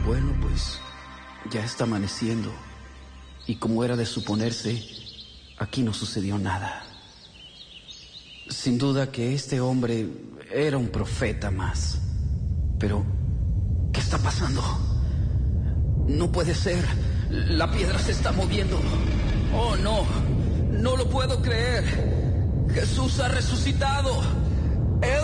Bueno, pues ya está amaneciendo. Y como era de suponerse, aquí no sucedió nada. Sin duda que este hombre era un profeta más. Pero, ¿qué está pasando? No puede ser. La piedra se está moviendo. Oh, no. No lo puedo creer. Jesús ha resucitado.